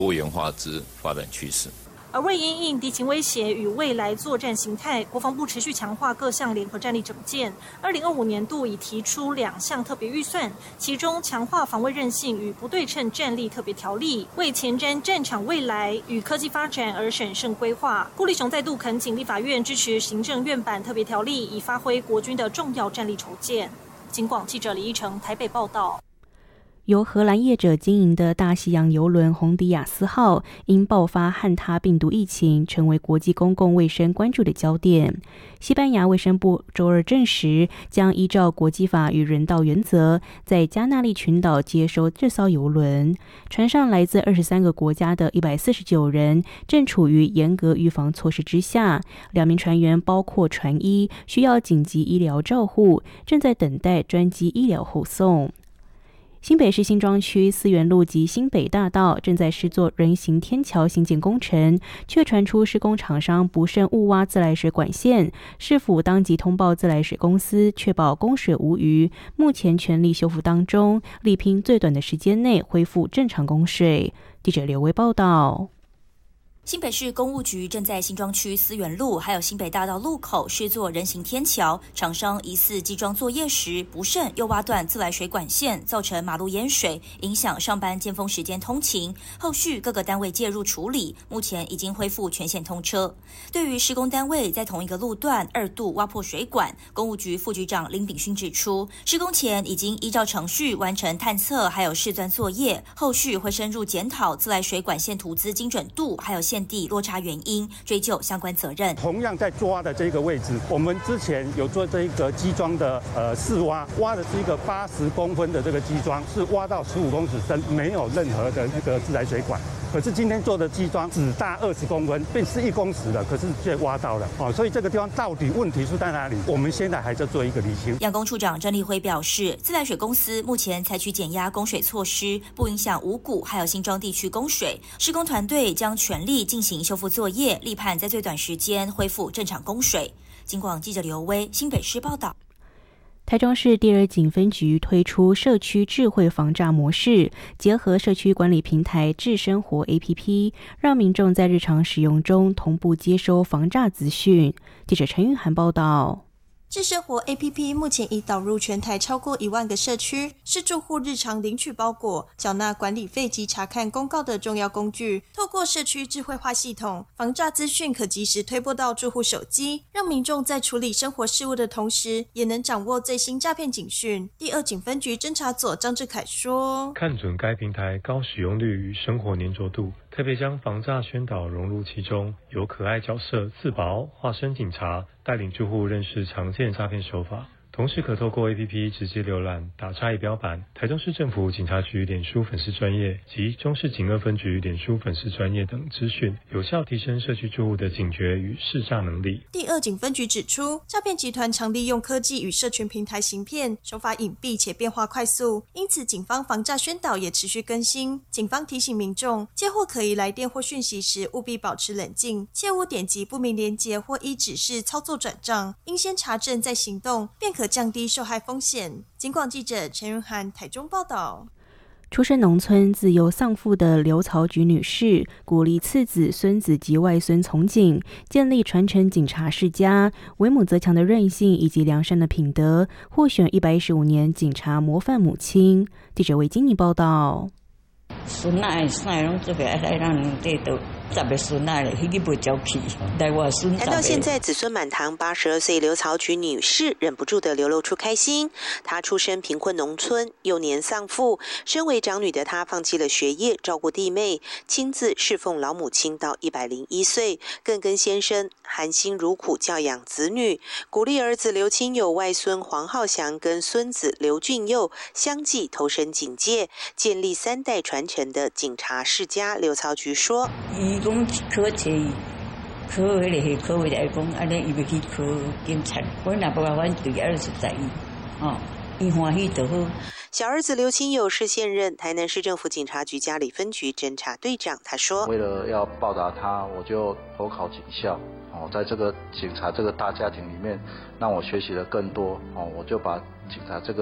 多元化之发展趋势。 而为因应敌情威胁与未来作战形态，国防部持续强化各项联合战力整建。2025年度已提出2项特别预算，其中强化防卫韧性与不对称战力特别条例，为前瞻战场未来与科技发展而审慎规划。顾立雄再度恳请立法院支持行政院版特别条例，以发挥国军的重要战力筹建。警广记者李一成台北报道。 由荷兰业者经营的大西洋邮轮洪迪亚斯号因爆发汉他病毒疫情，成为国际公共卫生关注的焦点。西班牙卫生部周二证实，将依照国际法与人道原则，在加那利群岛接收这艘邮轮。船上来自23个国家的149人，正处于严格预防措施之下。2名船员包括船医，需要紧急医疗照护，正在等待专机医疗护送。新北市新庄区思源路及新北大道正在施作人行天桥新建工程，却传出施工厂商不慎误挖自来水管线，市府当即通报自来水公司，确保供水无虞，目前全力修复当中，力拼最短的时间内恢复正常供水。记者刘威报道。 新北市工务局正在新庄区思源路还有新北大道路口施作人行天桥，厂商疑似基桩作业时不慎又挖断自来水管线，造成马路淹水，影响上班尖峰时间通勤。后续各个单位介入处理，目前已经恢复全线通车。对于施工单位在同一个路段2度挖破水管，工务局副局长林炳勋指出，施工前已经依照程序完成探测还有试钻作业，后续会深入检讨自来水管线图资精准度还有线地落差原因，追究相关责任。 同样在抓的这个位置，我们之前有做这个基桩的试挖，挖的是一个80公分的这个基桩，是挖到15公尺深，没有任何的这个自来水管。可是今天做的基桩只大20公分，便是1公尺的，可是却挖到了所以这个地方到底问题是在哪里？我们现在还在做一个厘清。 养工处长郑立辉表示，自来水公司目前采取减压供水措施，不影响五股还有新庄地区供水。施工团队将全力进行修复作业，力盼在最短时间恢复正常供水。警广记者刘威新北市报道。 台中市第2警分局推出社区智慧防诈模式，结合社区管理平台智生活 APP， 让民众在日常使用中同步接收防诈资讯。记者陈玉涵报道。 智生活 APP 目前已导入全台超过1万个社区，是住户日常领取包裹、缴纳管理费及查看公告的重要工具。透过社区智慧化系统，防诈资讯可及时推播到住户手机，让民众在处理生活事务的同时，也能掌握最新诈骗警讯。第2警分局侦查佐张志凯说：“ 看准该平台高使用率与生活黏着度，特别将防诈宣导融入其中，由可爱角色自保化身警察，带领住户认识常见诈骗手法，同时可透过 APP 直接浏览打差仪表板、台中市政府警察局脸书粉丝专页及中市警2分局脸书粉丝专页等资讯，有效提升社区住户的警觉与识诈能力。” 第2警分局指出，诈骗集团常利用科技与社群平台行骗，手法隐蔽且变化快速，因此警方防诈宣导也持续更新。警方提醒民众，接获可疑来电或讯息时，务必保持冷静，切勿点击不明连结或依指示操作转账，应先查证再行动，便可降低受害风险。警广记者陈云涵台中报道。 出身农村、自幼丧父的刘曹菊女士，鼓励次子、孙子及外孙从警，建立传承警察世家、为母则强的韧性以及良善的品德，获选115年警察模范母亲。记者韦金妮报道。 孙仔啥拢做别来让人这都10个孙仔咧，迄个袂招去，来我孙。 谈到现在子孙满堂，82岁刘曹菊女士忍不住的流露出开心。她出身贫困农村，幼年丧父，身为长女的她放弃了学业，照顾弟妹，亲自侍奉老母亲到101岁，更跟先生含辛茹苦教养子女，鼓励儿子刘清友、外孙黄浩翔跟孙子刘俊佑相继投身警界，建立3代传承的警察世家。刘曹菊说：“ 伊讲考册，考迄个考位来讲，安尼伊要去考警察，我若无反对，儿子在意，伊欢喜就好。” 小儿子刘清友是现任台南市政府警察局嘉里分局侦查队长，他说：“ 为了要报答他，我就投考警校。在这个警察这个大家庭里面，让我学习了更多。我就把警察这个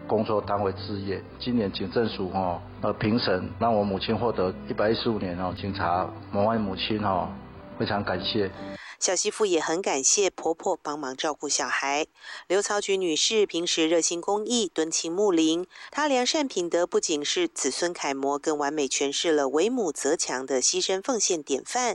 工作单位置业。今年警政署评审，让我母亲获得115年警察模范母亲非常感谢。 小媳妇也很感谢婆婆帮忙照顾小孩。刘曹菊女士平时热心公益，敦亲睦邻，她良善品德不仅是子孙楷模，更完美诠释了为母则强的牺牲奉献典范，